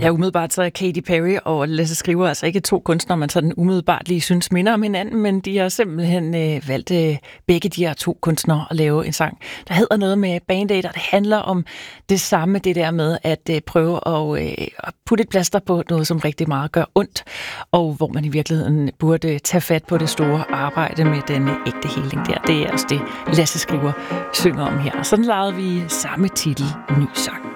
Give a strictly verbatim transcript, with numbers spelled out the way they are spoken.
Ja, umiddelbart så er Katy Perry og Lasse Skriver altså ikke to kunstnere, man sådan umiddelbart lige synes minder om hinanden, men de har simpelthen øh, valgt øh, begge de her to kunstnere at lave en sang, der hedder noget med Band Aid, og det handler om det samme, det der med at øh, prøve at, øh, at putte et plaster på noget, som rigtig meget gør ondt, og hvor man i virkeligheden burde tage fat på det store arbejde med den øh, ægte healing der. Det er også det, Lasse Skriver synger om her. Og sådan lavede vi samme titel, ny sang.